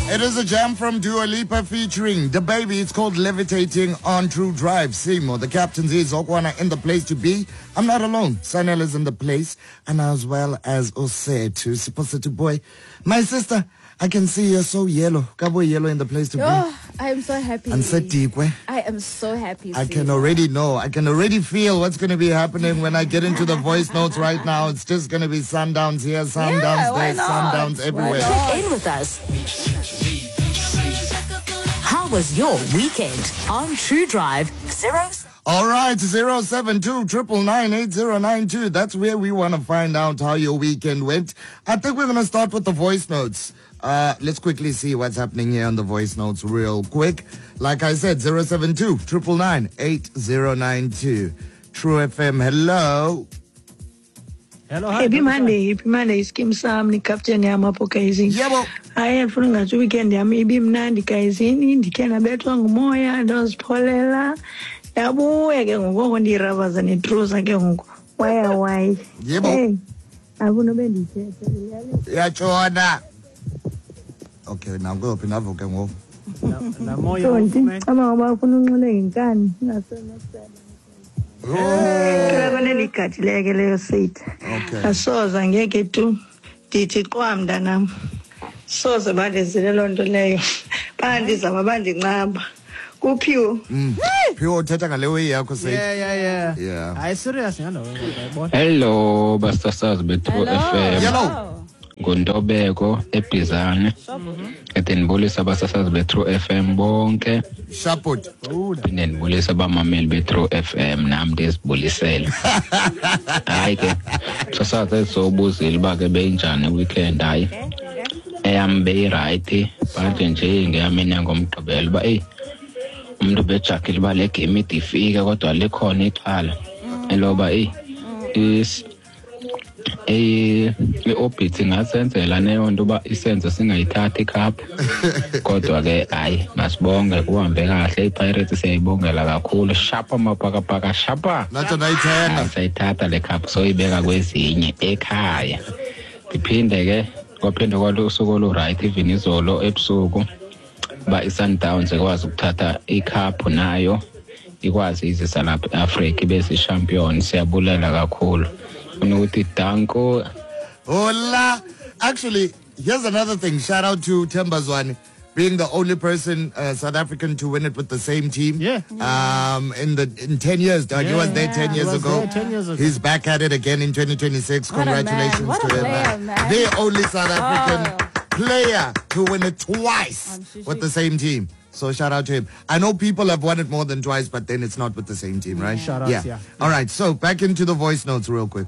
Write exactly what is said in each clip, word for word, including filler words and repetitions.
It is a jam from Dua Lipa featuring The Baby. It's called Levitating on True Drive. Simo, the captain's is Okwana in the place to be. I'm not alone. Sanel is in the place. And as well as Osetu, Sipositu boy. My sister, I can see you're so yellow. Kabo yellow in the place to be. Oh, I am so happy. And Setikwe. I am so happy. I can already know. I can already feel what's going to be happening when I get into the voice notes right now. It's just going to be sundowns here, sundowns yeah, there, sundowns everywhere. Check in with us. How was your weekend on True Drive? Zero. All right, zero seven two triple nine eight zero nine two. That's where we want to find out how your weekend went. I think we're going to start with the voice notes. Uh, let's quickly see what's happening here on the voice notes real quick. Like I said, zero seven two triple nine eight zero nine two. True F M, hello. Hello, hi. Happy Monday, happy Monday. Skim Sam ni captain ya mapo kaizini. Yebo. Aya funga tu weekend ya ibi mnandi kaizini ndikena betwa ngumoya ndozipholela. Yabuye ke ngoko ndirabaza netruza ke ngoko. Waya why? Yebo. Hey. Akuno bendithethe. Yachona. Okay, now go up and have a go. Na moya ufume. Ama bafuna unxele ngenkani ngasena sela. Oh. Kela likati leke leyo seat. Okay. Asoza ngeke tu dithi qwamda nami. Soze balezele lonto leyo. Bandizama bandinqaba. Kuphiwo. Mm. Phiwo uthetha ngale way yakho seat. Yeah, yeah, yeah. Yeah. I serious ngalo ngiyabona. Hello, basasazi bethu F M. Hello. Ngundobeko eBizana. Edenibulisa abasasazi bethu F M bonke. Shaput. Phinde nibulisa abamameli bethu F M nami ndesibulisele. Hayi ke. Sasazi sobuzile bake benjani weekend hayi. Eyam be right, but nje ngiyamina ngomgqibelo ba eh umuntu bejakile ba le game idifika kodwa likhona ixhala. Eloba eh is eh leorbit ngasenzela neyo nto ba isenze singayithathi icup kodwa ke hayi masibonge kuhambe kahle iPirates siyayibongela kakhulu shapa mapaka paka shapa nathi nayithenga sayithatha le cup soyibeka kwezinye ekhaya iphinde ke kwaphinde kwalosuku lo right even izolo ebusuku ba iSundowns ekwazi ukuthatha icup nayo ikwazi izisa lapha eAfrica bese champion siyabulela kakhulu unokuthi danko. Hola. Actually, here's another thing. Shout out to Tembazwane being the only person uh, South African to win it with the same team. Yeah. Um in the in ten years, dog. Yeah. He was there ten years He was ago. there ten years ago. He's back at it again in twenty twenty-six. What a man. Congratulations What a to him. player, man. The only South African Oh. player to win it twice with the same team. So shout out to him. I know people have won it more than twice, but then it's not with the same team, right? Shout out, yeah. yeah. All right. So back into the voice notes real quick.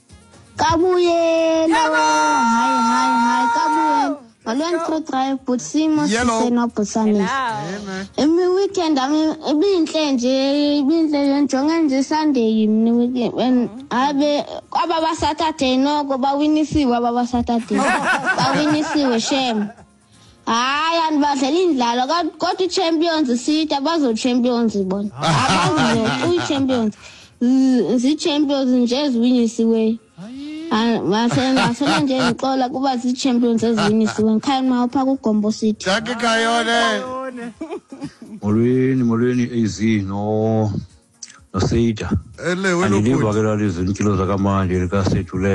Kabuyelo. Hi, hi, hi. Kabuyelo. Malwen True Drive Butsimo sisena Busanis. Every weekend I mean ibinhle nje ibinhle njonga nje Sunday ni weekend when abe ababa Saturday noko bawinisiwe ababa Saturday. Bawinisiwe shem. Hayi anibadlela indlalo kodwa iChampions City abazo Champions bona. Abazo uyi Champions. Zi Champions nje eziwinisiwe. Masenga sona nje ngixola kuba zi champions ezinisiwe ngikhaya mawupha ku Gombo City. Jackie Kayone. Molweni molweni A Z no no Sita. Ele wena Andiliva ke lali izinkilo zakamanje lika sethu le.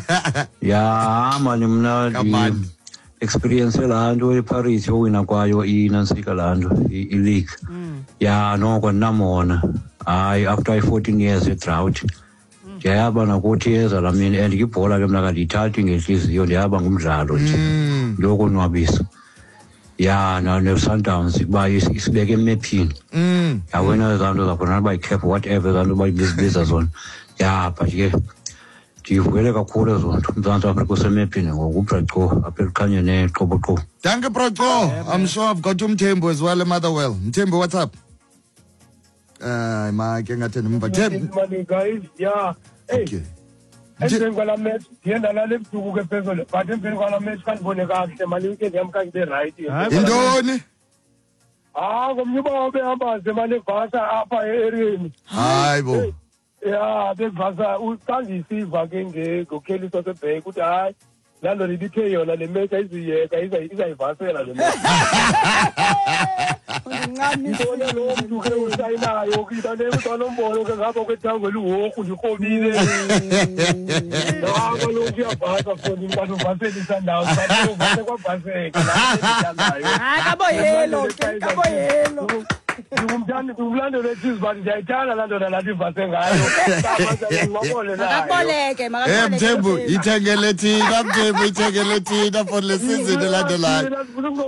Ya manje mina experience lanto eParis owina kwayo inansika lanto I league. Ya noko namona. Hayi after fourteen years of drought. Ndiyaba nakuthi eza la mina and ibhola ke mina kandiyithathi ngenhliziyo ndiyaba ngumdlalo nje lokonwabisa ya na neSundowns kuba isibeke emephini yawena zanto zakhona bayicap whatever zanto bayibiza zona ya but ke ndivuyele kakhulu zonto uMzantsi Afrika usemephini ngokubhaco apha ekhanye neqoboqo. Danke Broco. I'm sure I've got Umthembu as well, Motherwell. Mthembu, what's up? Uh, my kengatheni mba guys, yeah. Hey. Okay. Emveni kwala match yenda la lebusuku ke phezulu but emveni kwala match kanibone kahle mali weekend yami kayibe right. Indoni? Ah, ngomnyuba behamba zemali evasa apha eareeni. Hayibo. Yeah, bevasa uqandisiva ke ngekhokheliso sebhek uthi hayi lalo libithe yona le match ayiziyeka izayivasela le match ngibona lo mntu ke usayinayo kita le mntwana ombolo ke ngapha kwethango eliwoku ndikhobile ngaba lo kuyavasa foni mntwana uvasela isandawo bathe uvase kwavaseka hayi kaboyelo kaboyelo ngumthandi ngumlandeli wethizi bathi ndiyayithanda laa ndoda lathi ivase ngayo makaboleke Eh Mthembu ithengele thina Mthembu ithengele thina for le season elandelayo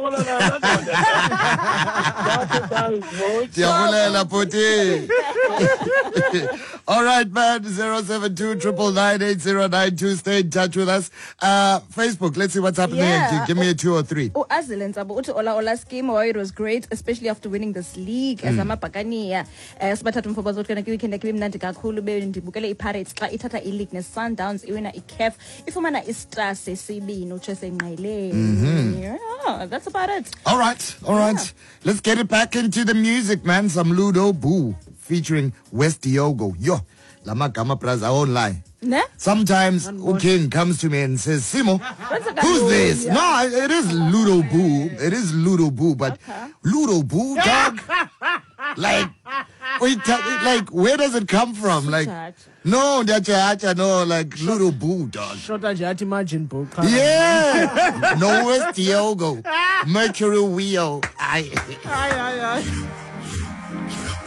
Siyabulela bhuti. All right, man. zero seven two nine nine eight zero nine two. Stay in touch with us. Uh, Facebook, let's see what's happening. Yeah. Give me a two or three. Oh, Azilens, uthi Ola Ola scheme, oh, it was great, especially after winning this league. As ama Pakania, sibathathu mfobazi ukuthi kana weekend yakhe imnandi kakhulu be ndibukele iPirates xa ithatha ileague neSundowns iwina iCAF ifumana iStar sesibini utshe senqayile. Yeah, that's about it. All right, all right. Yeah. Let's get it back into the music, man. Some Ludo Boo featuring West Diogo. Yo, Lama Gama Plaza online. Ne? Sometimes King comes to me and says, Simo, who's this? Yeah. No, it is Ludo Boo. It is Ludo Boo, but okay. Ludo Boo, dog? like, wait, like, where does it come from? Like, no, no, like Ludo Boo, dog. Short imagine book. Yeah. No, West Diogo. Mercury Wheel. Aye. Aye, aye, aye.